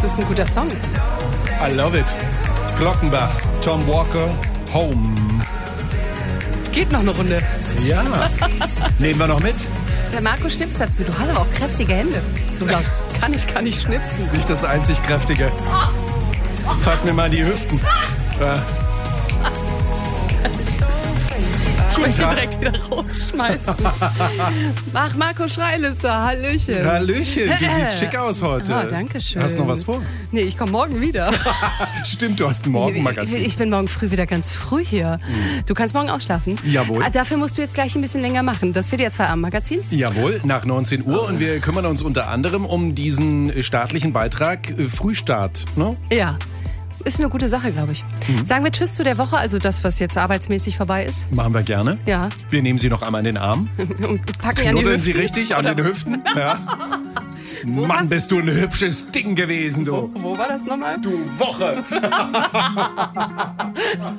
Das ist ein guter Song. I love it. Glockenbach, Tom Walker, Home. Geht noch eine Runde. Ja. Nehmen wir noch mit? Der Marco schnippst dazu. Du hast aber auch kräftige Hände. So laut kann ich schnipsen. Ist nicht das einzig Kräftige. Fass mir mal in die Hüften. Ich möchte direkt wieder rausschmeißen. Ach, Marco Schreilitzer, Hallöchen. Hallöchen, du siehst schick aus heute. Ah, danke schön. Hast du noch was vor? Nee, ich komme morgen wieder. Stimmt, du hast ein Morgenmagazin. Ich bin morgen früh wieder ganz früh hier. Du kannst morgen ausschlafen? Jawohl. Dafür musst du jetzt gleich ein bisschen länger machen. Das wird jetzt Feierabendmagazin? Jawohl, nach 19 Uhr und wir kümmern uns unter anderem um diesen staatlichen Beitrag Frühstart. Ne? Ja. Ist eine gute Sache, glaube ich. Sagen wir Tschüss zu der Woche, also das, was jetzt arbeitsmäßig vorbei ist. Machen wir gerne. Ja. Wir nehmen Sie noch einmal in den Arm. Und packen an die Knubbeln Hüften. Sie richtig an den Hüften. Ja. Mann, bist du ein hübsches Ding gewesen, du. Wo war das nochmal? Du Woche.